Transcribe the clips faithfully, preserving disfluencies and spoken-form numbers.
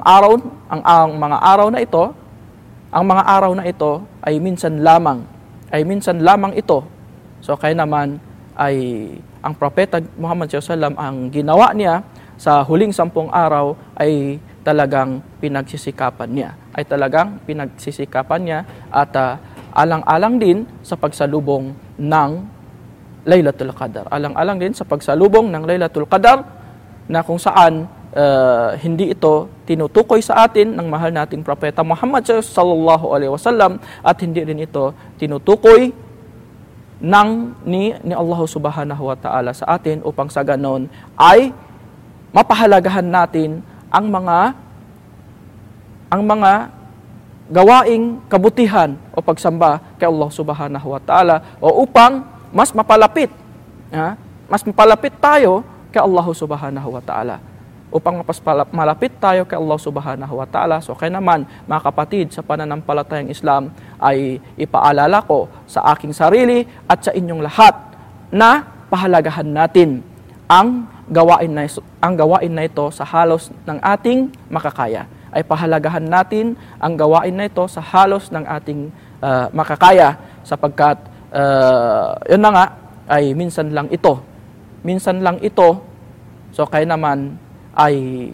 araw, ang, ang mga araw na ito, ang mga araw na ito ay minsan lamang, ay minsan lamang ito. So kaya naman ay ang Propeta Muhammad sallallahu alaihi wasallam, ang ginawa niya sa huling sampung araw ay talagang pinagsisikapan niya. Ay talagang pinagsisikapan niya at uh, alang-alang din sa pagsalubong ng Laylatul Qadar. Alang-alang din sa pagsalubong ng Laylatul Qadar na kung saan uh, hindi ito tinutukoy sa atin ng mahal nating Propeta Muhammad sallallahu alaihi wasallam at hindi rin ito tinutukoy ng ni, ni Allah subhanahu wa ta'ala sa atin upang sa ganon ay mapahalagahan natin ang mga ang mga gawaing kabutihan o pagsamba kay Allah subhanahu wa ta'ala o upang mas mapalapit ha? mas mapalapit tayo kay Allah subhanahu wa ta'ala. Upang mas malapit tayo kay Allah subhanahu wa ta'ala. So kaya naman mga kapatid, sa pananampalatayang Islam ay ipaalala ko sa aking sarili at sa inyong lahat na pahalagahan natin ang gawain na, ang gawain na ito sa halos ng ating makakaya. Ay pahalagahan natin ang gawain na ito sa halos ng ating uh, makakaya sapagkat uh, yun na nga ay minsan lang ito. Minsan lang ito. So kaya naman ay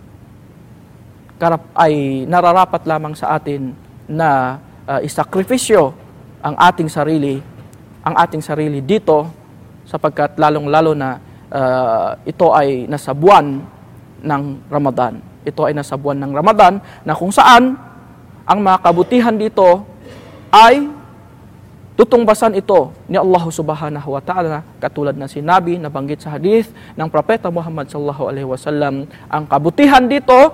karap ay nararapat lamang sa atin na uh, isakripisyo ang ating sarili, ang ating sarili dito sapagkat lalong-lalo na uh, ito ay nasa buwan ng Ramadan. Ito ay nasa buwan ng Ramadan na kung saan ang mga kabutihan dito ay tutungbasan ito ni Allah subhanahu wa ta'ala katulad na sinabi, nabanggit sa hadith ng Propeta Muhammad sallallahu alaihi wasallam. Ang kabutihan dito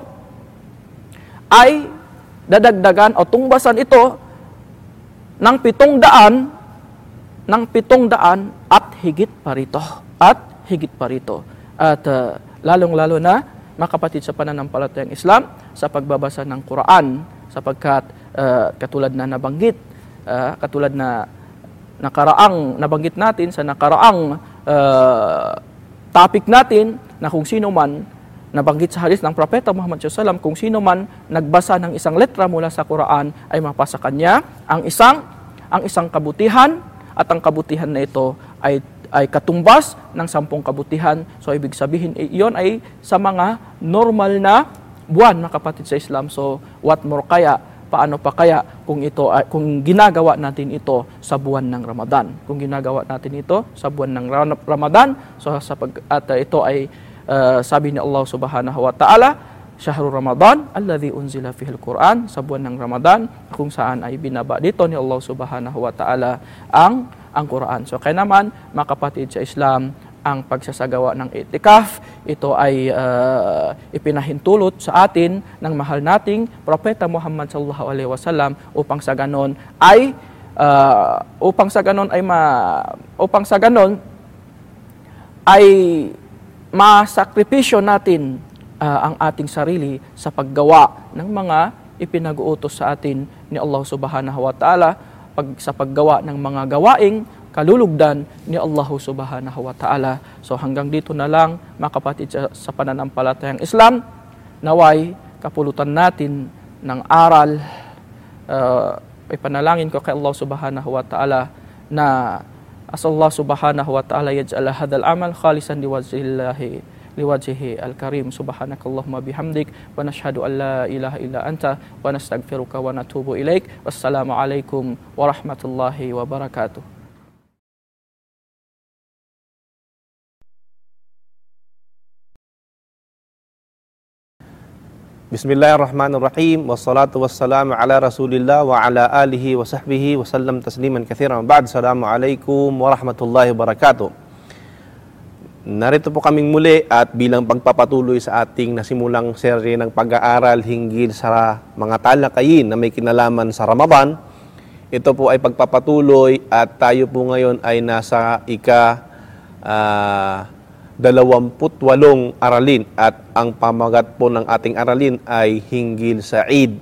ay dadagdagan o tungbasan ito ng pitong daan ng pitong daan at higit pa rito. At higit pa rito. At uh, lalong-lalo na mga kapatid sa pananampalatayang Islam sa pagbabasa ng Quran sapagkat uh, katulad na nabanggit Uh, katulad na nakaraang nabanggit natin sa nakaraang uh, topic natin na kung sino man nabanggit sa hadith ng Propeta Muhammad sallallahu alaihi wasallam, kung sino man nagbasa ng isang letra mula sa Quran ay mapasa kanya ang isang ang isang kabutihan at ang kabutihan na ito ay ay katumbas ng sampung kabutihan. So ibig sabihin iyon ay sa mga normal na buwan mga kapatid sa Islam. So what more kaya? Paano pa kaya kung ito kung ginagawa natin ito sa buwan ng Ramadan? Kung ginagawa natin ito sa buwan ng Ramadan, so sa pag, at uh, ito ay uh, sabi ni Allah Subhanahu wa Ta'ala, Syahrul Ramadan alladzi unzila fihil Quran, sa buwan ng Ramadan kung saan ay binaba dito ni Allah Subhanahu wa Ta'ala ang ang Quran. So kaya naman mga kapatid sa Islam, ang pagsasagawa ng itikaf, ito ay uh, ipinahintulot sa atin ng mahal nating Propeta Muhammad sallallahu alaihi wasallam upang sa ganon ay uh, upang sa ganon ay ma, upang sa ganon ay masakripisyo natin uh, ang ating sarili sa paggawa ng mga ipinag-uutos sa atin ni Allah Subhanahu wa Ta'ala pag, sa paggawa ng mga gawaing kalulugdan ni Allah Subhanahu wa Ta'ala. So hanggang dito na lang mga kapatid sa, sa pananampalatayang Islam, naway kapulutan natin ng aral. Uh, ipanalangin ko kay Allah Subhanahu wa Ta'ala na asallahu Subhanahu wa Ta'ala yaj'al hadzal amal khalisan liwajhillahi liwajhihi al-karim. Subhanakallahumma bihamdik wa nashhadu an la ilaha illa anta wa nastaghfiruka wa natubu ilaik. Wassalamu alaikum warahmatullahi wabarakatuh. Bismillahirrahmanirrahim. Wassalatu wassalamu ala Rasulillah wa ala alihi wa sahbihi wa sallam tasliman katsiran. Ba'd. Assalamualaikum warahmatullahi wabarakatuh. Narito po kaming muli at bilang pagpapatuloy sa ating nasimulang serye ng pag-aaral hinggil sa mga talakayin na may kinalaman sa Ramadan. Ito po ay pagpapatuloy at tayo po ngayon ay nasa ika uh, dalawamput walong aralin at ang pamagat po ng ating aralin ay hinggil sa Eid.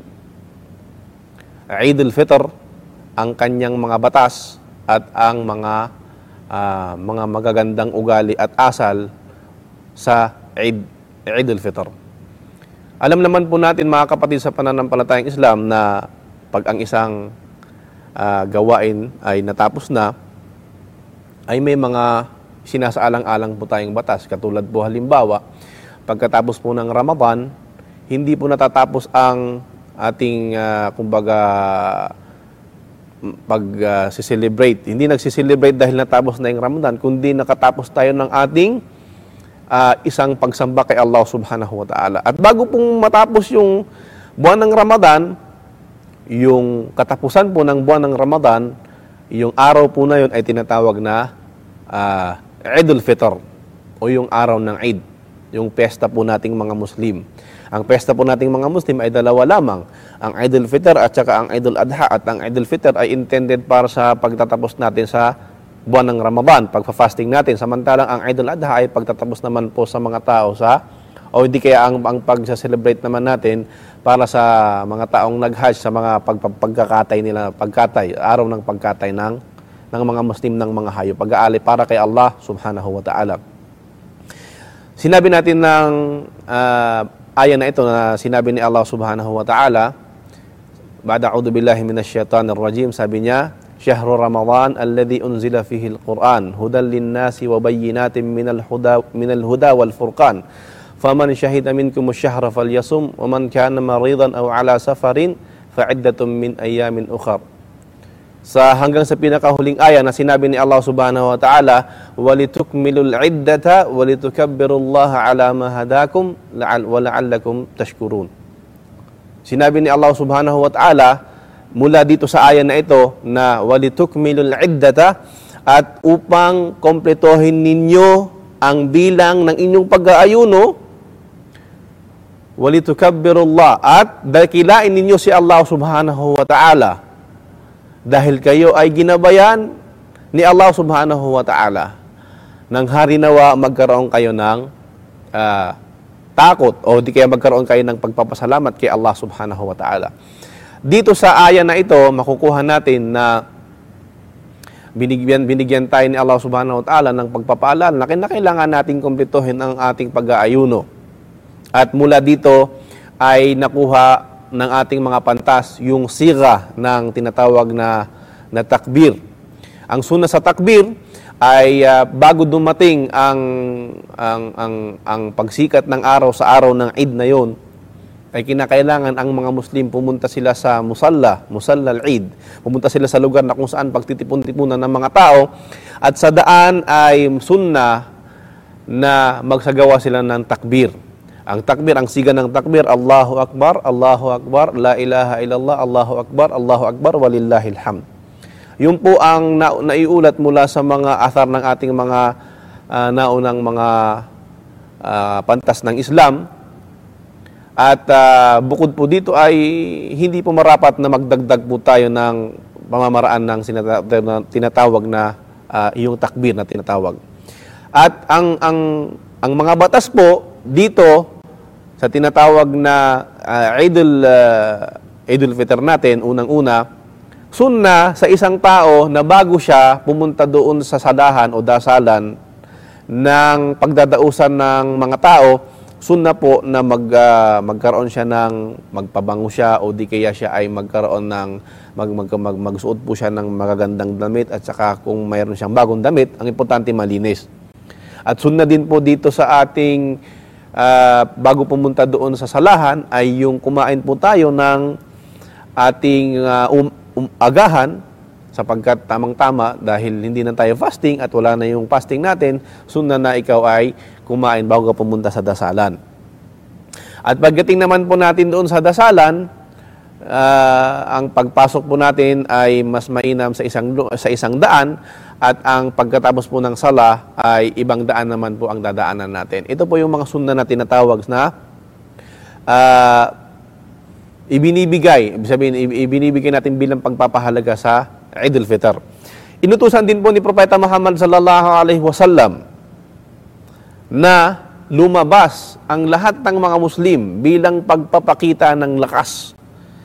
Eid al-Fitr, ang kanyang mga batas at ang mga uh, mga magagandang ugali at asal sa Eid, Eid al-Fitr. Alam naman po natin mga kapatid sa pananampalatayang Islam na pag ang isang uh, gawain ay natapos na, ay may mga sinasaalang-alang po tayong batas. Katulad po halimbawa, pagkatapos po ng Ramadan, hindi po natatapos ang ating uh, kumbaga pag-celebrate. Uh, hindi nagsi-celebrate dahil natapos na yung Ramadan, kundi nakatapos tayo ng ating uh, isang pagsamba kay Allah subhanahu wa ta'ala. At bago pong matapos yung buwan ng Ramadan, yung katapusan po ng buwan ng Ramadan, yung araw po na yun ay tinatawag na uh, Eidul Fitr o yung araw ng Eid, yung pesta po nating mga Muslim. Ang pesta po nating mga Muslim ay dalawa lamang, ang Eidul Fitr at saka ang Eidul Adha. At ang Eidul Fitr ay intended para sa pagtatapos natin sa buwan ng Ramadan, pagfa-fasting natin. Samantalang ang Eidul Adha ay pagtatapos naman po sa mga tao sa, o hindi kaya ang, ang pag-celebrate naman natin para sa mga taong nag-hajj, sa mga pag, pag, pagkakatay nila, pagkatay, araw ng pagkatay ng, ng mga Muslim ng mga hayop, pag-aali para kay Allah subhanahu wa ta'ala. Sinabi natin ng uh, aya na ito na sinabi ni Allah subhanahu wa ta'ala, ba'da a'udhu billahi minash shaitanir rajim, sabi niya, Syahru Ramadan alladhi unzila fihi al-Quran hudan lin-nasi wa bayyinatin minal huda minal huda wal furqan faman shahida minkum ash-shahra falyasum wa man kana maridan aw ala safarin fa'iddatun min ayamin ukhra. Sa hanggang sa pinakahuling aya na sinabi ni Allah subhanahu wa ta'ala, walitukmilul iddata walitukabbirullaha ala ma hadakum wa la'allakum tashkurun. Sinabi ni Allah subhanahu wa ta'ala mula dito sa aya na ito na walitukmilul iddata, at upang kompletohin ninyo ang bilang ng inyong pag-aayuno, walitukabbirullah, at dakilain ninyo si Allah subhanahu wa ta'ala dahil kayo ay ginabayan ni Allah subhanahu wa ta'ala. Nang hari nawa magkaroon kayo ng uh, takot o di kaya magkaroon kayo ng pagpapasalamat kay Allah subhanahu wa ta'ala. Dito sa aya na ito, makukuha natin na binigyan, binigyan tayo ni Allah subhanahu wa ta'ala ng pagpapaalala na kinakailangan nating kumpletohin ang ating pag-aayuno. At mula dito ay nakuha ng ating mga pantas yung siga ng tinatawag na, na takbir. Ang sunna sa takbir ay uh, bago dumating ang, ang, ang, ang pagsikat ng araw sa araw ng Eid na yon, ay kinakailangan ang mga Muslim pumunta sila sa musalla, musalla al-Eid. Pumunta sila sa lugar na kung saan pagtitipon-tipunan ng mga tao, at sa daan ay sunna na magsagawa sila ng takbir. Ang takbir, ang siga ng takbir, Allahu Akbar, Allahu Akbar, La ilaha illallah, Allahu Akbar, Allahu Akbar, walillahil hamd. Yun po ang na, naiulat mula sa mga athar ng ating mga uh, naunang mga uh, pantas ng Islam. At uh, bukod po dito ay hindi po marapat na magdagdag po tayo ng pamamaraan ng tinatawag na uh, yung takbir na tinatawag. At ang, ang, ang mga batas po dito sa tinatawag na uh, Eidul, uh, Eidul Fitr natin, unang-una, sunna sa isang tao na bago siya pumunta doon sa sadahan o dasalan ng pagdadausan ng mga tao, sunna po na mag, uh, magkaroon siya ng, magpabango siya o di kaya siya ay magkaroon ng, mag, mag, mag, magsuot po siya ng magagandang damit, at saka kung mayroon siyang bagong damit, ang importante malinis. At sunna din po dito sa ating Uh, bago pumunta doon sa salahan ay yung kumain po tayo ng ating uh, um, um, agahan, sapagkat tamang-tama dahil hindi na tayo fasting at wala na yung fasting natin, sunna na ikaw ay kumain bago ka pumunta sa dasalan. At pagdating naman po natin doon sa dasalan, uh, ang pagpasok po natin ay mas mainam sa isang, sa isang daan, at ang pagkatapos po ng sala ay ibang daan naman po ang dadaanan natin. Ito po yung mga sunna na tinatawag na uh, ibinibigay, ibig sabihin, ibinibigay natin bilang pagpapahalaga sa Eidul Fitr. Inutusan din po ni Propeta Muhammad sallallahu alaihi wasallam na lumabas ang lahat ng mga Muslim bilang pagpapakita ng lakas.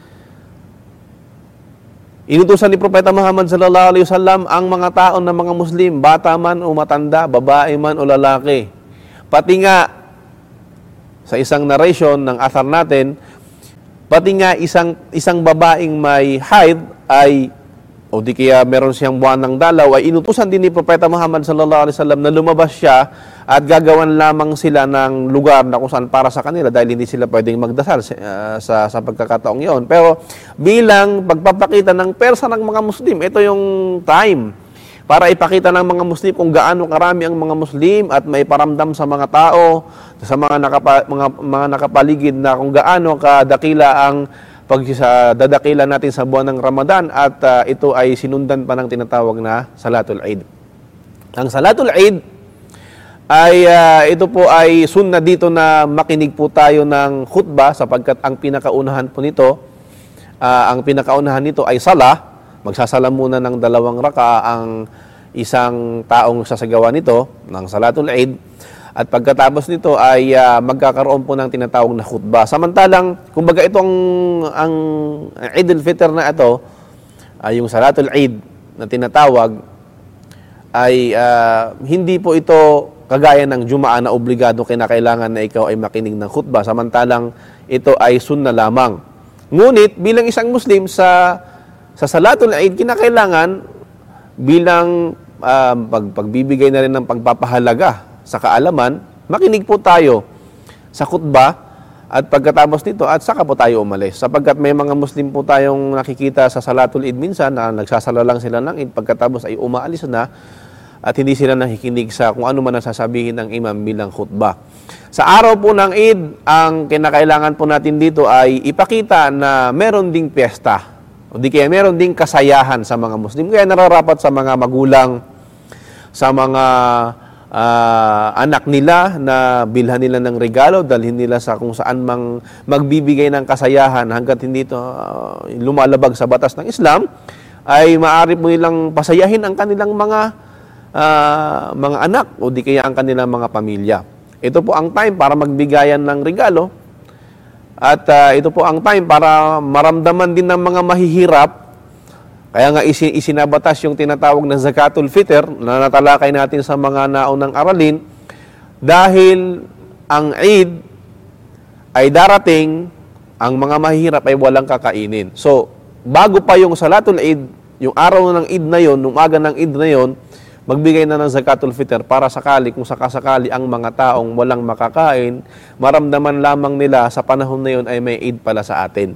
Inutusan ni Propeta Muhammad sallallahu alaihi wasallam ang mga tao ng mga Muslim, bata man o matanda, babae man o lalaki, pati nga sa isang narration ng athar natin, pati nga isang, isang babaeng may haid ay, o di kaya meron siyang buwan ng dalaw, ay inutusan din ni Propeta Muhammad sallallahu alaihi wasallam na lumabas siya at gagawan lamang sila ng lugar na kung saan para sa kanila dahil hindi sila pwedeng magdasal uh, sa, sa pagkakataong yon. Pero bilang pagpapakita ng persa ng mga Muslim, ito yung time para ipakita ng mga Muslim kung gaano karami ang mga Muslim at may paramdam sa mga tao, sa mga, nakapa, mga, mga nakapaligid na kung gaano kadakila ang pag sa dadakila natin sa buwan ng Ramadan at uh, ito ay sinundan pa ng tinatawag na Salatul Eid. Ang Salatul Eid ay uh, ito po ay sunna dito na makinig po tayo ng khutbah sapagkat ang pinakaunahan po nito, uh, ang pinakaunahan nito ay sala. Magsasala muna ng dalawang raka ang isang taong sasagawa nito ng Salatul Eid. At pagkatapos nito ay uh, magkakaroon po ng tinatawag na khutbah. Samantalang, kumbaga itong ang Eid al-Fitr na ito, uh, yung Salatul Eid na tinatawag, ay uh, hindi po ito kagaya ng Jumaa na obligado kinakailangan na ikaw ay makinig ng khutbah. Samantalang ito ay sunna lamang. Ngunit bilang isang Muslim sa sa Salatul Eid, kinakailangan bilang uh, pag, pagbibigay na rin ng pagpapahalaga sa kaalaman, makinig po tayo sa khutbah at pagkatapos nito at saka po tayo umalis. Sapagkat may mga Muslim po tayong nakikita sa Salatul Eid minsan na nagsasala lang sila ng Eid, pagkatapos ay umaalis na at hindi sila nakikinig sa kung ano man ang sasabihin ng imam bilang khutbah. Sa araw po ng Eid, ang kinakailangan po natin dito ay ipakita na meron ding piyesta o di kaya meron ding kasayahan sa mga Muslim. Kaya nararapat sa mga magulang, sa mga Uh, anak nila na bilhan nila ng regalo, dalhin nila sa kung saan mang magbibigay ng kasayahan hanggat hindi ito uh, lumalabag sa batas ng Islam, ay maaari po nilang pasayahin ang kanilang mga uh, mga anak o di kaya ang kanilang mga pamilya. Ito po ang time para magbigayan ng regalo at uh, ito po ang time para maramdaman din ng mga mahihirap. Kaya nga isin, isinabatas yung tinatawag na Zakatul Fitr na natalakay natin sa mga naunang aralin dahil ang Eid ay darating, ang mga mahihirap ay walang kakainin. So, bago pa yung Salatul Eid, yung araw ng Eid na yon, umaga ng Eid na yon, magbigay na ng Zakatul Fitr para sakali, kung sakasakali ang mga taong walang makakain, maramdaman lamang nila sa panahon na yon ay may Eid pala sa atin.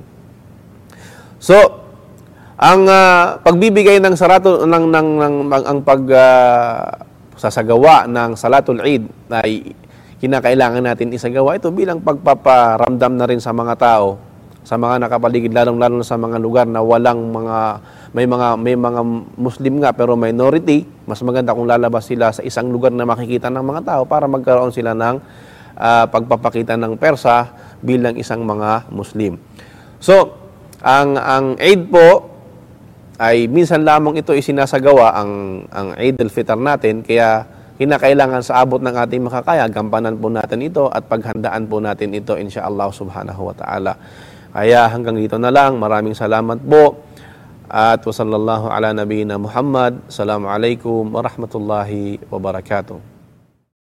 So, ang uh, pagbibigay ng sarato ng ng, ng ang, ang pag uh, sasagawa ng Salatul Eid ay kinakailangan natin isagawa ito bilang pagpaparamdam na rin sa mga tao, sa mga nakapaligid, lalong-lalo sa mga lugar na walang mga may mga may mga Muslim nga pero minority. Mas maganda kung lalabas sila sa isang lugar na makikita ng mga tao para magkaroon sila ng uh, pagpapakita ng persa bilang isang mga Muslim. So, ang ang Eid po ay minsan lamang ito isinasagawa ang ang Eid al-Fitr natin, kaya kinakailangan sa abot ng ating makakaya, gampanan po natin ito at paghandaan po natin ito insyaallah subhanahu wa ta'ala. Kaya hanggang dito na lang. Maraming salamat po. At wa sallallahu ala nabiyina Muhammad. Assalamualaikum warahmatullahi wabarakatuh.